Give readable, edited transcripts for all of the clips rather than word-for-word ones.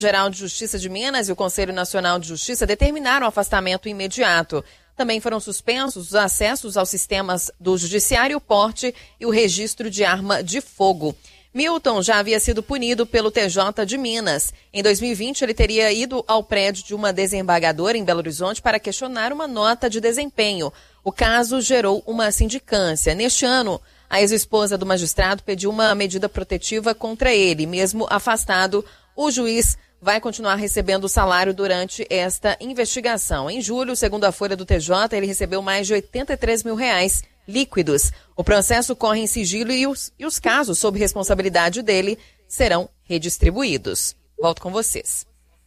Geral de Justiça de Minas e o Conselho Nacional de Justiça determinaram o afastamento imediato. Também foram suspensos os acessos aos sistemas do Judiciário, o porte e o registro de arma de fogo. Milton já havia sido punido pelo TJ de Minas. Em 2020, ele teria ido ao prédio de uma desembargadora em Belo Horizonte para questionar uma nota de desempenho. O caso gerou uma sindicância. Neste ano, a ex-esposa do magistrado pediu uma medida protetiva contra ele. Mesmo afastado, o juiz vai continuar recebendo o salário durante esta investigação. Em julho, segundo a folha do TJ, ele recebeu mais de R$83 mil líquidos. O processo corre em sigilo e os casos sob responsabilidade dele serão redistribuídos. Volto com vocês.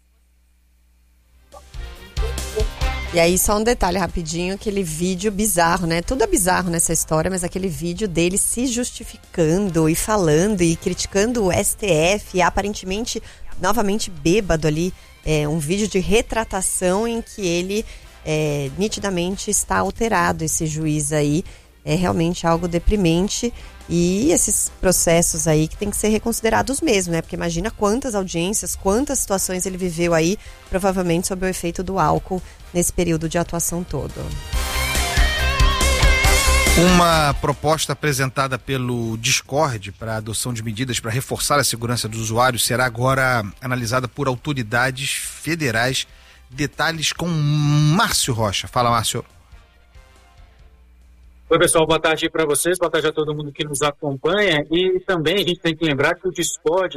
E aí, só um detalhe rapidinho, aquele vídeo bizarro, né? Tudo é bizarro nessa história, mas aquele vídeo dele se justificando e falando e criticando o STF, e aparentemente, novamente bêbado ali, um vídeo de retratação em que ele nitidamente está alterado, esse juiz aí. É realmente algo deprimente, e esses processos aí que tem que ser reconsiderados mesmo, né? Porque imagina quantas audiências, quantas situações ele viveu aí, provavelmente sob o efeito do álcool nesse período de atuação todo. Uma proposta apresentada pelo Discord para a adoção de medidas para reforçar a segurança dos usuários será agora analisada por autoridades federais. Detalhes com Márcio Rocha. Fala, Márcio. Oi, pessoal, boa tarde para vocês, boa tarde a todo mundo que nos acompanha. E também a gente tem que lembrar que o Discord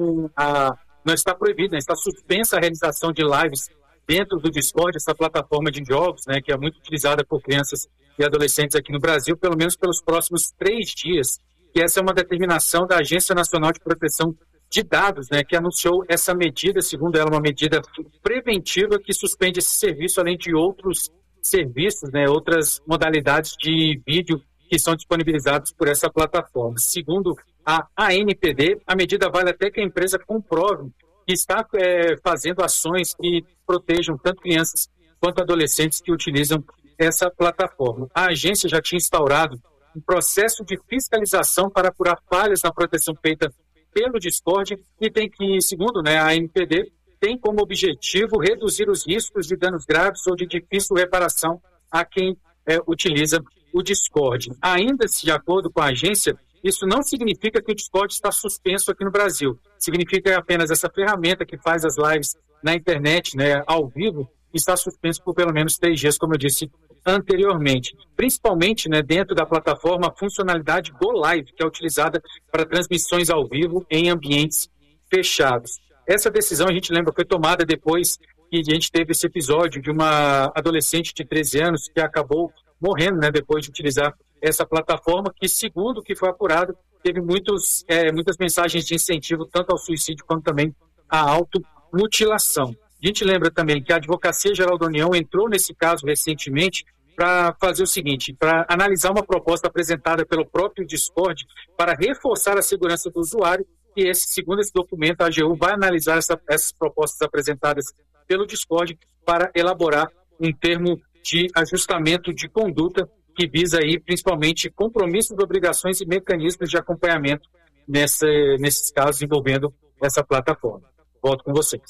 não está proibido, né? Está suspensa a realização de lives dentro do Discord, essa plataforma de jogos, né, que é muito utilizada por crianças e adolescentes aqui no Brasil, pelo menos pelos próximos 3 dias. E essa é uma determinação da Agência Nacional de Proteção de Dados, né, que anunciou essa medida, segundo ela, uma medida preventiva que suspende esse serviço, além de outros serviços, né, outras modalidades de vídeo que são disponibilizados por essa plataforma. Segundo a ANPD, a medida vale até que a empresa comprove que está fazendo ações que protejam tanto crianças quanto adolescentes que utilizam essa plataforma. A agência já tinha instaurado um processo de fiscalização para apurar falhas na proteção feita pelo Discord e tem que, segundo, né, a ANPD, tem como objetivo reduzir os riscos de danos graves ou de difícil reparação a quem utiliza o Discord. Ainda de acordo com a agência, isso não significa que o Discord está suspenso aqui no Brasil. Significa apenas essa ferramenta que faz as lives na internet, né, ao vivo, está suspenso por pelo menos 3 dias, como eu disse anteriormente. Principalmente, né, dentro da plataforma, a funcionalidade Go Live, que é utilizada para transmissões ao vivo em ambientes fechados. Essa decisão, a gente lembra, foi tomada depois que a gente teve esse episódio de uma adolescente de 13 anos que acabou morrendo, né, depois de utilizar essa plataforma, que, segundo o que foi apurado, teve muitas mensagens de incentivo tanto ao suicídio quanto também à automutilação. A gente lembra também que a Advocacia Geral da União entrou nesse caso recentemente para fazer o seguinte, para analisar uma proposta apresentada pelo próprio Discord para reforçar a segurança do usuário. E segundo esse documento, a AGU vai analisar essas propostas apresentadas pelo Discord para elaborar um termo de ajustamento de conduta que visa aí principalmente compromissos, obrigações e mecanismos de acompanhamento nesses casos envolvendo essa plataforma. Volto com vocês.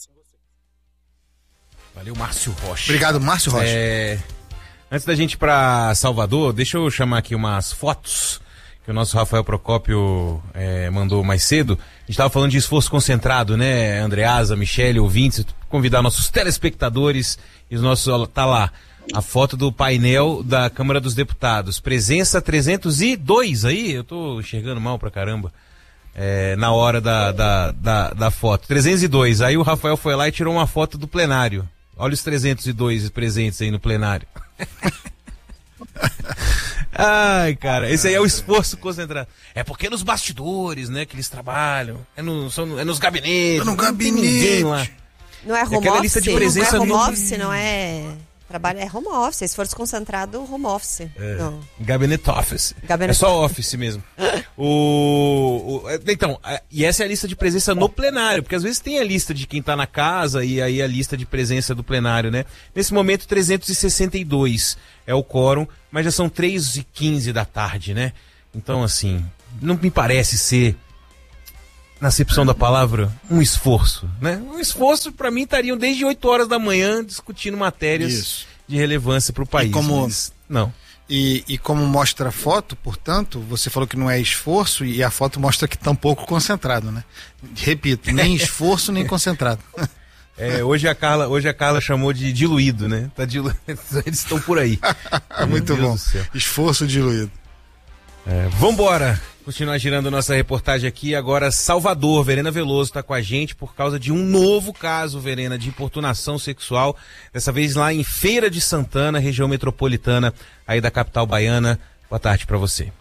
Valeu, Márcio Rocha. Obrigado, Márcio Rocha. Antes da gente ir para Salvador, deixa eu chamar aqui umas fotos que o nosso Rafael Procópio mandou mais cedo. A gente estava falando de esforço concentrado, né, Andreasa, Michele, ouvintes, convidar nossos telespectadores e os nossos, tá lá, a foto do painel da Câmara dos Deputados, presença 302 aí, eu tô enxergando mal pra caramba, na hora da foto, 302, aí o Rafael foi lá e tirou uma foto do plenário, olha os 302 presentes aí no plenário. Ai, cara, esse aí é o esforço concentrado. É porque é nos bastidores, né, que eles trabalham. É nos gabinetes. No gabinete. Não é home aquela office? Lista de presença não é home office, não é... Trabalho é home office, esforço concentrado, home office. Gabinete office. É só office mesmo. Então, e essa é a lista de presença no plenário, porque às vezes tem a lista de quem tá na casa e aí a lista de presença do plenário, né? Nesse momento, 362 é o quórum, mas já são 3h15 da tarde, né? Então, assim, não me parece ser na acepção da palavra, um esforço, né? Um esforço, para mim, estariam desde 8 horas da manhã discutindo matérias de relevância para o país. Não. E como mostra a foto, portanto, você falou que não é esforço e a foto mostra que está um pouco concentrado, né? Repito, nem esforço nem concentrado. Hoje a Carla chamou de diluído, né? Eles estão por aí. Muito bom. Esforço diluído. Vambora! Continuar girando a nossa reportagem aqui. Agora, Salvador. Verena Veloso está com a gente por causa de um novo caso, Verena, de importunação sexual. Dessa vez lá em Feira de Santana, região metropolitana aí da capital baiana. Boa tarde para você.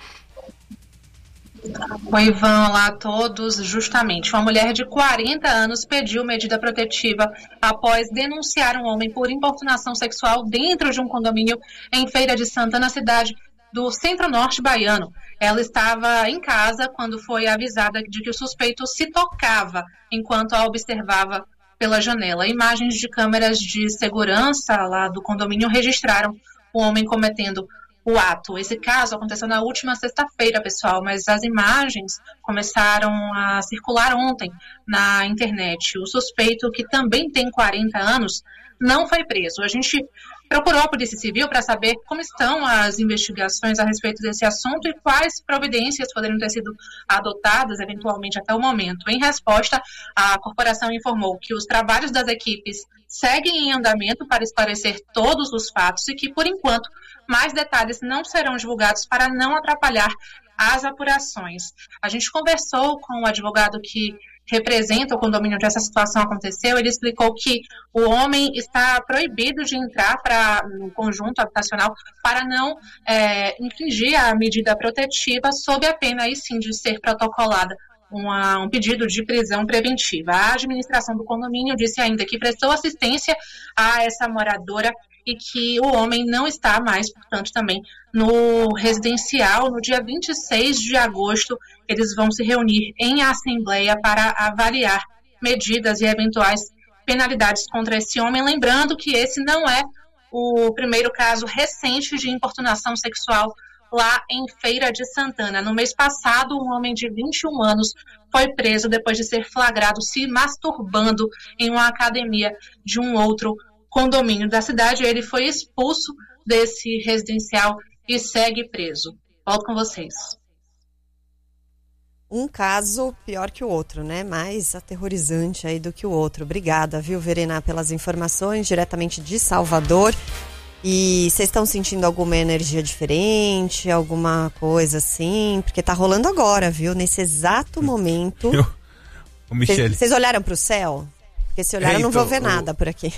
Oi, Ivan, olá a todos. Justamente, uma mulher de 40 anos pediu medida protetiva após denunciar um homem por importunação sexual dentro de um condomínio em Feira de Santana, cidade do centro-norte baiano. Ela estava em casa quando foi avisada de que o suspeito se tocava enquanto a observava pela janela. Imagens de câmeras de segurança lá do condomínio registraram o homem cometendo o ato. Esse caso aconteceu na última sexta-feira, pessoal, mas as imagens começaram a circular ontem na internet. O suspeito, que também tem 40 anos, não foi preso. A gente procurou a Polícia Civil para saber como estão as investigações a respeito desse assunto e quais providências poderiam ter sido adotadas eventualmente até o momento. Em resposta, a corporação informou que os trabalhos das equipes seguem em andamento para esclarecer todos os fatos e que, por enquanto, mais detalhes não serão divulgados para não atrapalhar as apurações. A gente conversou com o advogado que representa o condomínio onde essa situação aconteceu. Ele explicou que o homem está proibido de entrar no conjunto habitacional para não infringir a medida protetiva, sob a pena, aí sim, de ser protocolada um pedido de prisão preventiva. A administração do condomínio disse ainda que prestou assistência a essa moradora e que o homem não está mais, portanto, também no residencial. No dia 26 de agosto, eles vão se reunir em assembleia para avaliar medidas e eventuais penalidades contra esse homem. Lembrando que esse não é o primeiro caso recente de importunação sexual lá em Feira de Santana. No mês passado, um homem de 21 anos foi preso depois de ser flagrado se masturbando em uma academia de um outro condomínio da cidade. Ele foi expulso desse residencial e segue preso. Volto com vocês. Um caso pior que o outro, né? Mais aterrorizante aí do que o outro. Obrigada, viu, Verena, pelas informações diretamente de Salvador. E vocês estão sentindo alguma energia diferente, alguma coisa assim? Porque tá rolando agora, viu? Nesse exato momento. Vocês olharam pro céu? Porque se olharam, eu não vou ver nada por aqui.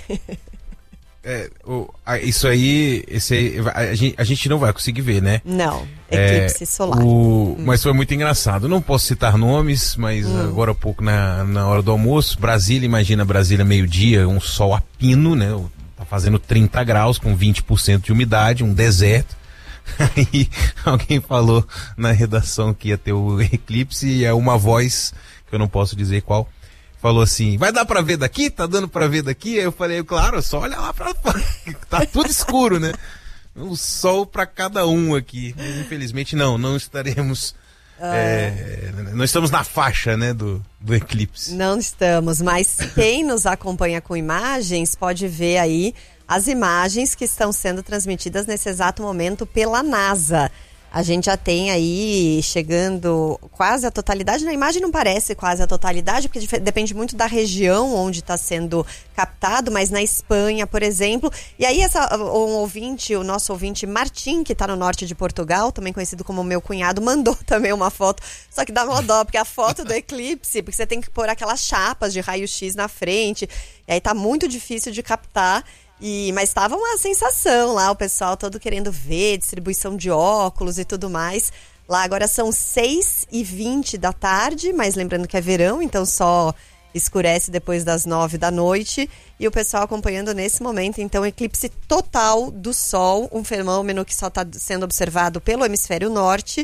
Isso aí, a gente não vai conseguir ver, né? Não, eclipse solar. Mas foi muito engraçado. Não posso citar nomes, mas agora há pouco, na hora do almoço, Brasília, meio-dia, um sol a pino, né? Tá fazendo 30 graus, com 20% de umidade, um deserto. Aí alguém falou na redação que ia ter o eclipse e é uma voz, que eu não posso dizer qual, falou assim: vai dar pra ver daqui? Tá dando pra ver daqui? Aí eu falei, claro, só olha lá pra fora. Tá tudo escuro, né? Um sol pra cada um aqui. Mas, infelizmente não estaremos. Não estamos na faixa, né, do eclipse. Não estamos, mas quem nos acompanha com imagens pode ver aí as imagens que estão sendo transmitidas nesse exato momento pela NASA. A gente já tem aí chegando quase a totalidade. Na imagem não parece quase a totalidade, porque depende muito da região onde está sendo captado, mas na Espanha, por exemplo. E aí o nosso ouvinte Martim, que está no norte de Portugal, também conhecido como meu cunhado, mandou também uma foto. Só que dá uma dó, porque a foto do eclipse, porque você tem que pôr aquelas chapas de raio-x na frente. E aí tá muito difícil de captar. Mas estava uma sensação lá, o pessoal todo querendo ver, distribuição de óculos e tudo mais. Lá agora são 6h20 da tarde, mas lembrando que é verão, então só escurece depois das 9 da noite. E o pessoal acompanhando nesse momento, então, eclipse total do Sol, um fenômeno que só está sendo observado pelo hemisfério norte.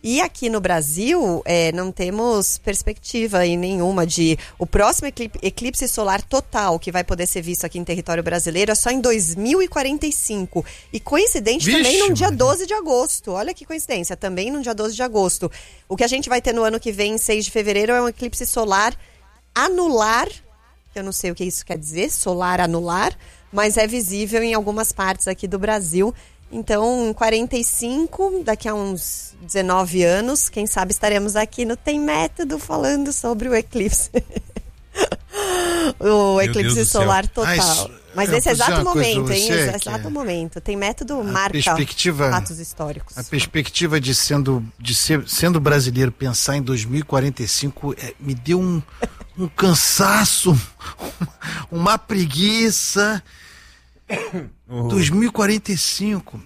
E aqui no Brasil, não temos perspectiva aí nenhuma de... O próximo eclipse solar total que vai poder ser visto aqui em território brasileiro é só em 2045. E coincidente também no dia 12 de agosto. Olha que coincidência, também no dia 12 de agosto. O que a gente vai ter no ano que vem, em 6 de fevereiro, é um eclipse solar anular. Eu não sei o que isso quer dizer, solar anular, mas é visível em algumas partes aqui do Brasil. Então, em 45, daqui a uns 19 anos, quem sabe estaremos aqui no Tem Método falando sobre o eclipse. O eclipse solar total. Mas nesse exato momento, hein? Exato momento. Tem Método marca fatos históricos. A perspectiva de sendo brasileiro, pensar em 2045 me deu um cansaço, uma preguiça. 2045.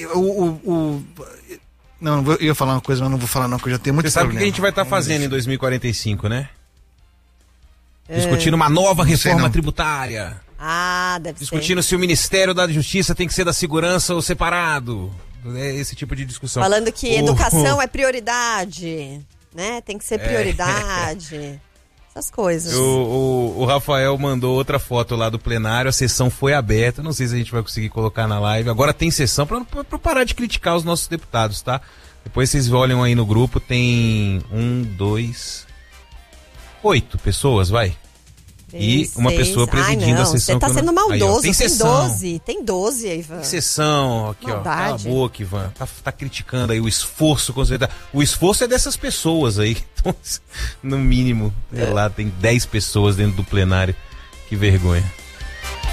Não, eu ia falar uma coisa, mas não vou falar não, que eu já tenho muito problema. Você sabe o que a gente vai estar fazendo em 2045, né? Discutindo uma nova reforma tributária. Deve ser. Discutindo se o Ministério da Justiça tem que ser da Segurança ou separado. É esse tipo de discussão. Falando que educação é prioridade, né? Tem que ser prioridade. Essas coisas. O Rafael mandou outra foto lá do plenário, a sessão foi aberta, não sei se a gente vai conseguir colocar na live. Agora tem sessão pra parar de criticar os nossos deputados, tá? Depois vocês olham aí no grupo, tem 8 pessoas, vai. E uma pessoa presidindo a sessão. Você tá sendo maldoso, aí, ó, tem 12, Ivan. Tem sessão, aqui, maldade. Ó, cala a boca, Ivan. Tá criticando aí o esforço. O esforço é dessas pessoas aí, então, no mínimo, sei lá, tem 10 pessoas dentro do plenário. Que vergonha.